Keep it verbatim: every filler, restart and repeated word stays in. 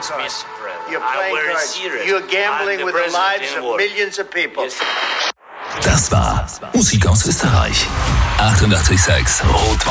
cards. Mister President. You're I'm playing very cards. serious. You're gambling I'm the with the president lives in of war. millions of people. Yes. Das war Musik aus Österreich. achtundachtzig Komma sechs Rotwand.